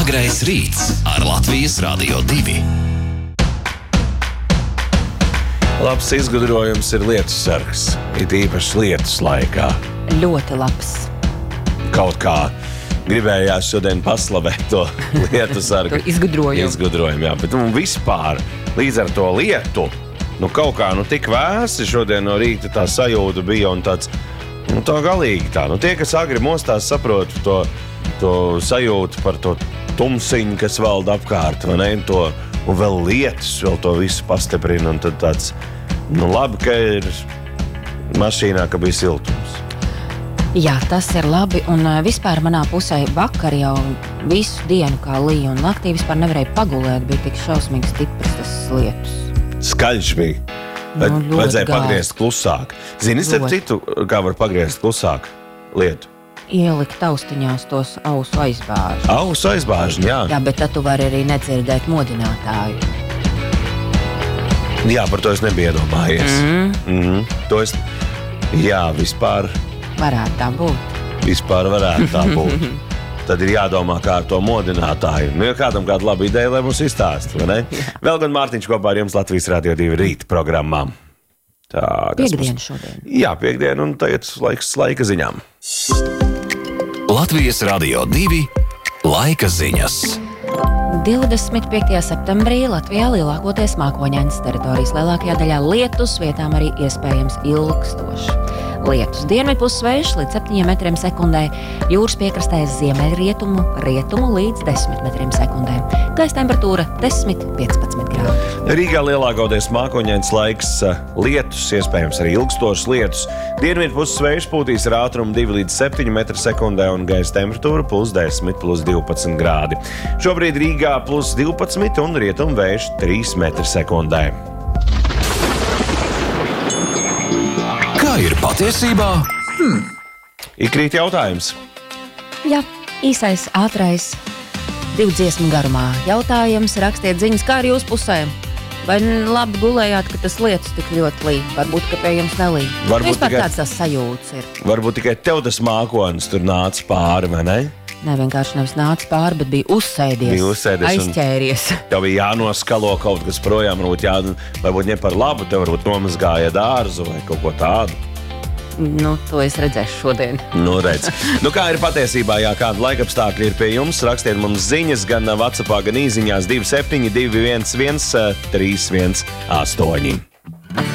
Agrais rīts ar Latvijas Radio 2. Labs izgudrojums ir lietus sargs, it īpaši lietus laikā. Ļoti labs. Kaut kā gribējās šodien paslavēt to lietu sargu. To izgudrojumu. Jā, bet vispār līdz ar to lietu, kaut kā tik vēsi šodien no rīta tā sajūta bija un tāds, tā galīgi tā. Tie, kas agri mostās, saprot to sajūtu par to tumsiņu, kas valda apkārt, vai ne? Un vēl lietus, vēl to visu pastiprina. Un tad tāds, labi, ka ir mašīnā, ka bija siltums. Jā, tas ir labi. Un vispār manā pusē vakar jau visu dienu kā lija. Un naktī vispār nevarēja pagulēt, bija tik šausmīgi stiprs tas lietus. Skaļš bija. Vajadzēja pagriezt klusāk. Zini, starp citu, kā var pagriezt klusāk lietu? Ielikt austiņās tos ausu aizbāžus. Ausu aizbāžu, jā. Jā, bet tad tu vari arī nedzirdēt modinātāju. Jā, par to es nebiju iedomājies. To es, jā, vispār Varētu tā būt. Vispār varētu tā būt. Tad ir jādomā, kā ar to modinātāju. Ja kādam kāda laba ideja, lai mums izstāst, vai ne? Vēl gan Mārtiņš kopā ar jums Latvijas Radio 2 rīta programmā. Piektdiena šodien. Jā, piektdiena un tagad laiks laika ziņām. Latvijas Radio 2 laika ziņas. 25. septembrī Latvijā lielākoties mākoņainas teritorijas lielākajā daļā lietus, vietām arī iespējams ilgstoši. Lietus dienvidpuses vējš līdz 7 metriem sekundē, jūras piekrastē ziemeļrietumu līdz 10 metriem sekundē. Gaisa temperatūra 10–15 grādi. Rīgā lielākoties mākoņains laiks, lietus, iespējams arī ilgstošs lietus. Dienvidpuses vējš pūtīs ar ātrumu 2–7 metri sekundē un gaisa temperatūra +10–+12 grādi. Šobrīd Rīgā +12 un rietumu vējš 3 metri sekundē. Kā ir patiesībā? Ikrīt jautājums. Jā, īsais, ātrais, 2 dziesmu garumā. Jautājums, rakstiet ziņas, kā ar jūsu pusēm. Vai labi gulējāt, ka tas lietus tik ļoti līd? Varbūt, ka pie jums nelīd. Vispār tāds tas sajūts ir. Varbūt tikai tev tas mākonis tur nāca pāri, vai ne? Ne, vienkārši nevis nāca pāri, bet bija uzsēdies, aizķēries. Tev bija jānoskalo kaut kas projām, varbūt ne par labu, tev varbūt nomazgāja dārzu vai kaut ko tādu. To es redzēšu šodien. Redz. Kā ir patiesībā, kāda laikapstākļi ir pie jums? Rakstiet mums ziņas gan WhatsAppā, gan īziņās 27 211 318.